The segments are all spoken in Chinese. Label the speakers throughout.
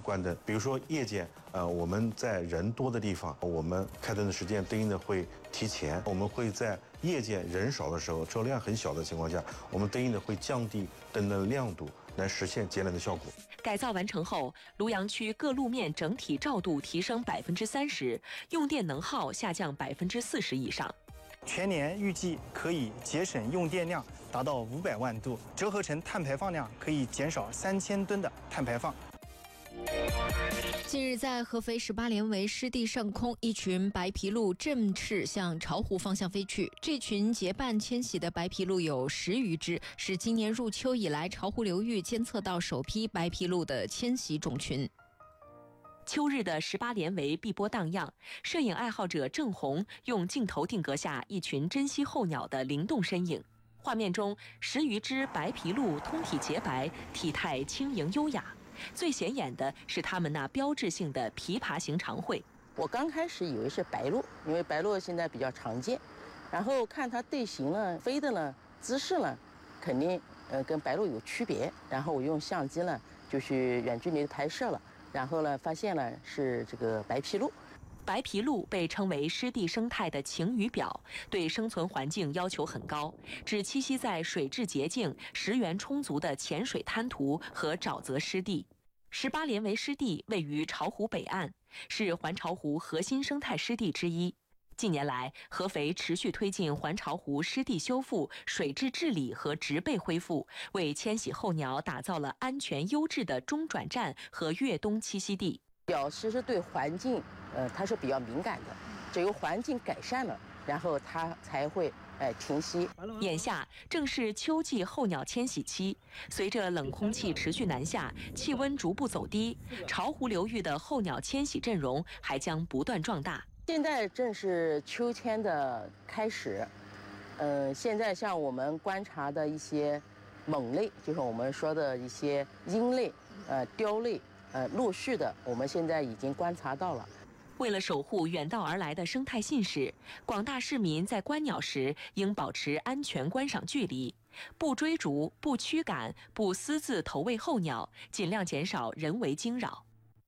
Speaker 1: 关灯。比如说夜间，我们在人多的地方，我们开灯的时间对应的会提前。我们会在夜间人少的时候，车辆很小的情况下，我们对应的会降低灯的亮度，来实现节能的效果。
Speaker 2: 改造完成后，庐阳区各路面整体照度提升30%，用电能耗下降40%以上。
Speaker 3: 全年预计可以节省用电量达到500万度，折合成碳排放量可以减少3000吨的碳排放。
Speaker 4: 近日，在合肥18连围湿地上空，一群白皮鹭正式向巢湖方向飞去。这群结伴迁徙的白皮鹭有10余只，是今年入秋以来巢湖流域监测到首批白皮鹭的迁徙种群。
Speaker 2: 秋日的18连围碧波荡漾，摄影爱好者郑红用镜头定格下一群珍稀候鸟的灵动身影。画面中10余只白皮鹭通体洁白，体态轻盈优雅。最显眼的是它们那标志性的琵琶形长喙。
Speaker 5: 我刚开始以为是白鹭，因为白鹭现在比较常见，然后看它队形呢、飞的呢、姿势呢，肯定跟白鹭有区别。然后我用相机呢就去远距离拍摄了，然后呢发现了是这个白皮鹭。
Speaker 2: 白皮鹭被称为湿地生态的晴雨表，对生存环境要求很高，只栖息在水质洁净、食源充足的浅水滩涂和沼泽湿地。18连围湿地位于巢湖北岸，是环巢湖核心生态湿地之一。近年来，合肥持续推进环巢湖湿地修复、水质治理和植被恢复，为迁徙候鸟打造了安全优质的中转站和越冬栖息地。
Speaker 5: 鸟其实对环境，它是比较敏感的，只有环境改善了，然后它才会停息。
Speaker 2: 眼下正是秋季候鸟迁徙期，随着冷空气持续南下，气温逐步走低，巢湖流域的候鸟迁徙阵容还将不断壮大。
Speaker 5: 现在正是秋天的开始，现在像我们观察的一些猛类，就是我们说的一些鹰类、雕类。陆续的，我们现在已经观察到了。
Speaker 2: 为了守护远道而来的生态信使，广大市民在观鸟时应保持安全观赏距离，不追逐、不驱赶、不私自投喂候鸟，尽量减少人为惊扰。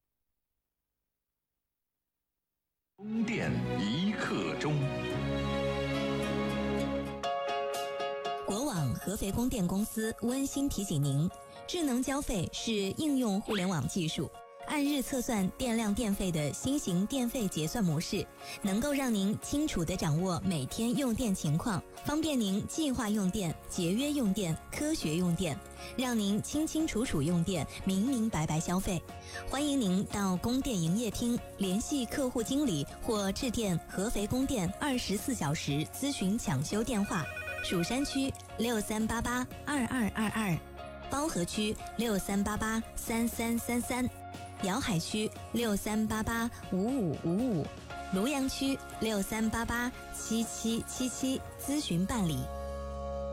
Speaker 6: 供电一刻钟。
Speaker 7: 国网合肥供电公司温馨提醒您，智能交费是应用互联网技术，按日测算电量电费的新型电费结算模式，能够让您清楚地掌握每天用电情况，方便您计划用电、节约用电、科学用电，让您清清楚楚用电，明明白白消费。欢迎您到供电营业厅联系客户经理或致电合肥供电24小时咨询抢修电话。蜀山区63882222，包河区63883333，瑶海区63885555，庐阳区63887777，咨询办理。